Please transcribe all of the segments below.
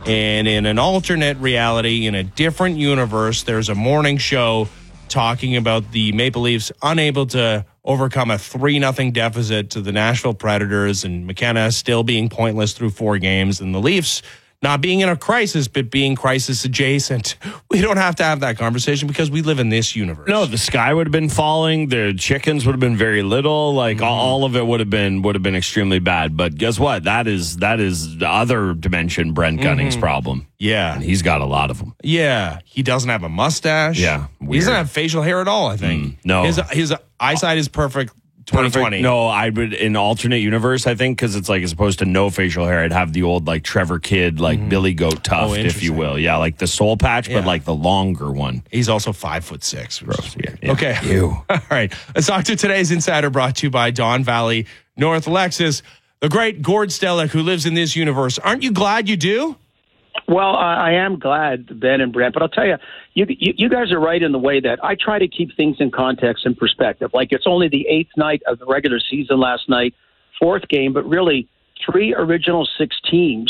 And in an alternate reality, in a different universe, there's a morning show talking about the Maple Leafs unable to overcome a 3-0 deficit to the Nashville Predators, and McKenna still being pointless through 4 games, and the Leafs not being in a crisis, but being crisis adjacent. We don't have to have that conversation because we live in this universe. No, the sky would have been falling. The chickens would have been very little. Like all of it would have been extremely bad. But guess what? That is the other dimension Brent Gunning's problem. Yeah. And he's got a lot of them. Yeah. He doesn't have a mustache. Yeah. Weird. He doesn't have facial hair at all, I think. No. His eyesight is perfect. 2020. No, I would in alternate universe, I think, because it's like as opposed to no facial hair, I'd have the old like Trevor Kidd, like Billy Goat tuft, if you will. Yeah, like the soul patch, but like the longer one. He's also 5'6". Gross. Yeah. Okay. Ew. All right. Let's talk to today's Insider, brought to you by Don Valley North Lexus. The great Gord Stellick, who lives in this universe. Aren't you glad you do? Well, I am glad, Ben and Brent, but I'll tell you, you guys are right in the way that I try to keep things in context and perspective. Like, it's only the 8th night of the regular season last night, 4th game, but really 3 original 6 teams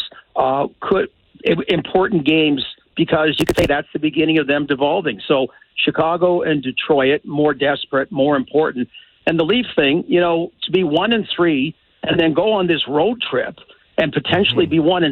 important games, because you could say that's the beginning of them devolving. So Chicago and Detroit, more desperate, more important. And the Leaf thing, to be 1-3 and then go on this road trip and potentially be 1-6.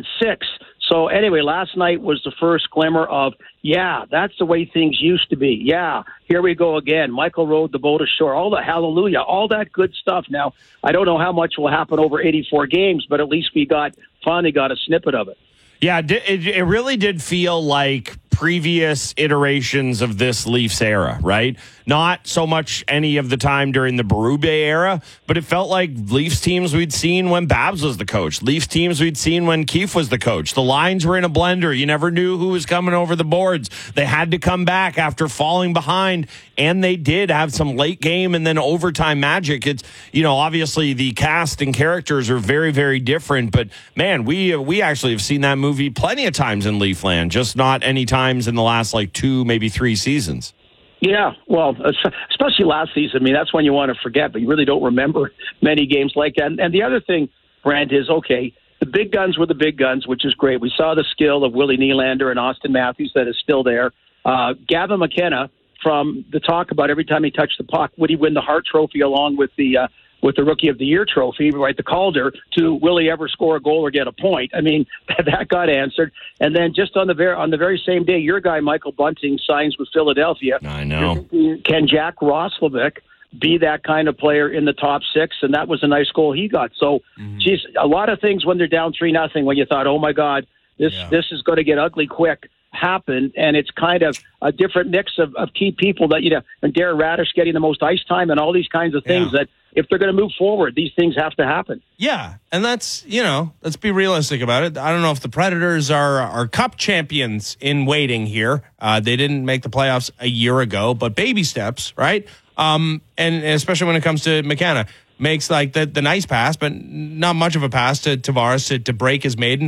So anyway, last night was the first glimmer of, that's the way things used to be. Yeah, here we go again. Michael rode the boat ashore. All the hallelujah, all that good stuff. Now, I don't know how much will happen over 84 games, but at least we finally got a snippet of it. Yeah, it really did feel like previous iterations of this Leafs era, right? Not so much any of the time during the Berube era, but it felt like Leafs teams we'd seen when Babs was the coach, Leafs teams we'd seen when Keefe was the coach. The lines were in a blender. You never knew who was coming over the boards. They had to come back after falling behind, and they did have some late game and then overtime magic. It's, obviously the cast and characters are very, very different, but man, we actually have seen that movie plenty of times in Leafland, just not any times in the last 2, maybe 3 seasons. Yeah, well, especially last season. I mean, that's when you want to forget, but you really don't remember many games like that. And the other thing, Brent, is, okay, the big guns were the big guns, which is great. We saw the skill of Willie Nylander and Austin Matthews that is still there. Gavin McKenna, from the talk about every time he touched the puck, would he win the Hart Trophy along with the Rookie of the Year trophy, right, the Calder, to will he ever score a goal or get a point? I mean, that got answered. And then just on the very same day, your guy, Michael Bunting, signs with Philadelphia. I know. Can Jack Roslovic be that kind of player in the top 6? And that was a nice goal he got. So, geez, a lot of things when they're down 3-0, when you thought, oh, my God, this is going to get ugly quick, happen, and it's kind of a different mix of key people that, and Darren Radish getting the most ice time and all these kinds of things that if they're going to move forward, these things have to happen. Yeah, and that's, let's be realistic about it. I don't know if the Predators are cup champions in waiting here. They didn't make the playoffs a year ago, but baby steps, right? And especially when it comes to McKenna. Makes the nice pass, but not much of a pass to Tavares to break his maiden.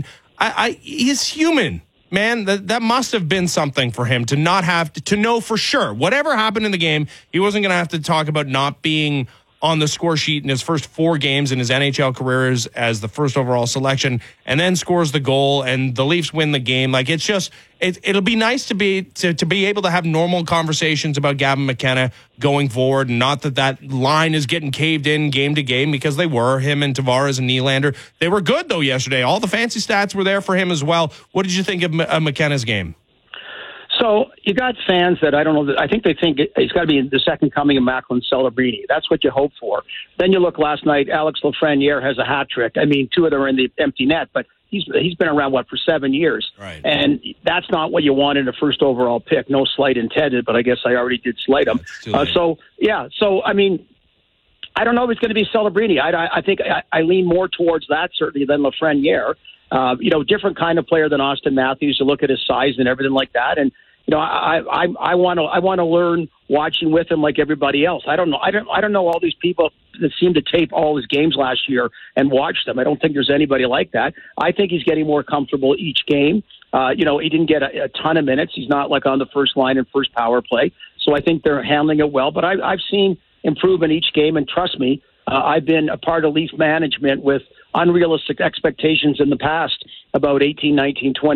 He's human. Man, that must have been something for him to not have to know for sure. Whatever happened in the game, he wasn't going to have to talk about not being on the score sheet in his first 4 games in his NHL career as the first overall selection, and then scores the goal, and the Leafs win the game. It's just it'll be nice to be able to have normal conversations about Gavin McKenna going forward, and not that line is getting caved in game to game, because they were, him and Tavares and Nylander. They were good though yesterday. All the fancy stats were there for him as well. What did you think of McKenna's game? So you got fans that I don't know. I think they think it's got to be the second coming of Macklin Celebrini. That's what you hope for. Then you look last night. Alex Lafreniere has a hat trick. I mean, 2 of them are in the empty net, but he's been around for 7 years, right? And that's not what you want in a first overall pick. No slight intended, but I guess I already did slight him. So I mean, I don't know if it's going to be Celebrini. I think I lean more towards that certainly than Lafreniere. Different kind of player than Austin Matthews. You look at his size and everything like that, and I want to learn watching with him like everybody else. I don't know all these people that seem to tape all his games last year and watch them. I don't think there's anybody like that. I think he's getting more comfortable each game. He didn't get a ton of minutes. He's not on the first line and first power play. So I think they're handling it well. But I've seen improvement each game, and trust me, I've been a part of Leaf management with unrealistic expectations in the past about 18, 19, 20